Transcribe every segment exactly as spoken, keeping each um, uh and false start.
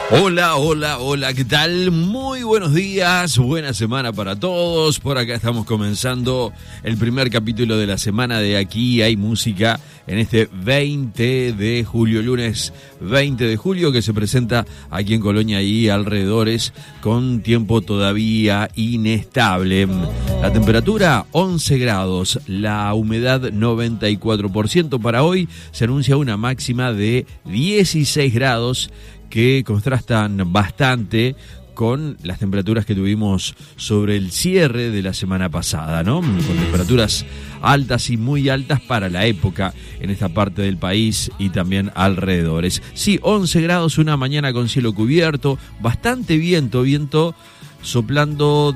Hola, hola, hola, ¿qué tal? Muy buenos días, buena semana para todos. Por acá estamos comenzando el primer capítulo de la semana de Aquí Hay Música en este veinte de julio, lunes veinte de julio, que se presenta aquí en Colonia y alrededores con tiempo todavía inestable. La temperatura once grados, la humedad noventa y cuatro por ciento. Para hoy se anuncia una máxima de dieciséis grados, que contrastan bastante con las temperaturas que tuvimos sobre el cierre de la semana pasada, ¿no? Con temperaturas altas y muy altas para la época en esta parte del país y también alrededores. Sí, once grados, una mañana con cielo cubierto, bastante viento, viento soplando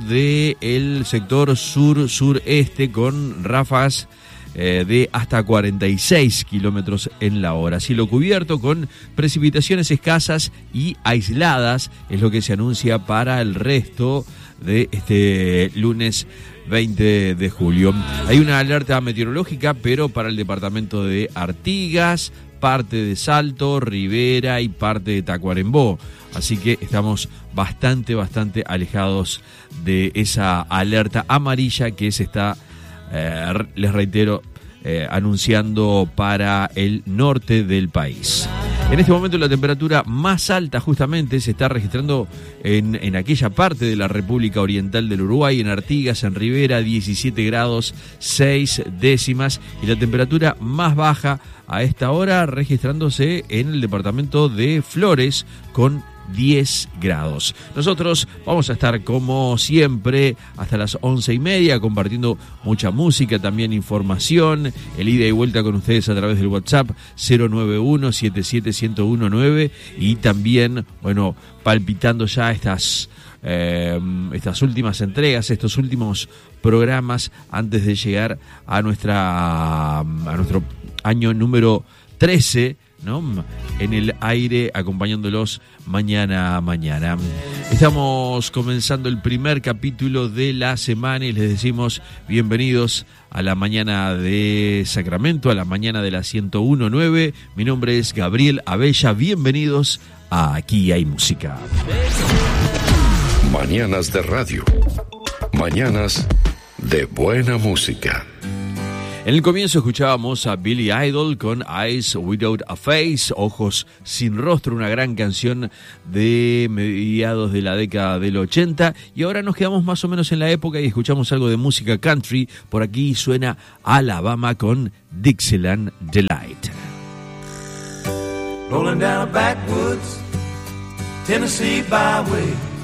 del sector sur-sureste con ráfagas Eh, de hasta cuarenta y seis kilómetros en la hora. Cielo cubierto con precipitaciones escasas y aisladas es lo que se anuncia para el resto de este lunes veinte de julio. Hay una alerta meteorológica, pero para el departamento de Artigas, parte de Salto, Rivera y parte de Tacuarembó. Así que estamos bastante, bastante alejados de esa alerta amarilla que se está Eh, les reitero, eh, anunciando para el norte del país. En este momento la temperatura más alta justamente se está registrando en, en aquella parte de la República Oriental del Uruguay, en Artigas, en Rivera, diecisiete grados, seis décimas, y la temperatura más baja a esta hora registrándose en el departamento de Flores con diez grados. Nosotros vamos a estar como siempre hasta las once y media compartiendo mucha música, también información, el ida y vuelta con ustedes a través del WhatsApp cero nueve uno siete siete uno cero uno nueve, y también, bueno, palpitando ya estas eh, estas últimas entregas, estos últimos programas antes de llegar a nuestra a nuestro año número trece, ¿no? En el aire, acompañándolos mañana a mañana. Estamos comenzando el primer capítulo de la semana y les decimos bienvenidos a la mañana de Sacramento, a la mañana de la ciento uno punto nueve. Mi nombre es Gabriel Abella, bienvenidos a Aquí Hay Música. Mañanas de radio, mañanas de buena música. En el comienzo escuchábamos a Billy Idol con Eyes Without a Face, Ojos sin Rostro, una gran canción de mediados de la década del ochenta, y ahora nos quedamos más o menos en la época y escuchamos algo de música country. Por aquí suena Alabama con Dixieland Delight. Rolling down a backwoods Tennessee byway,